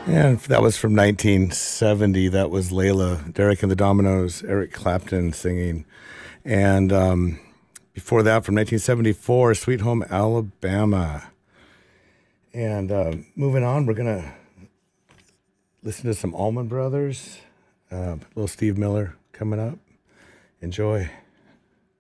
And that was from 1970. That was Layla, Derek and the Dominoes, Eric Clapton singing. And before that, from 1974, Sweet Home Alabama. And moving on, we're going to listen to some Allman Brothers. Little Steve Miller coming up. Enjoy.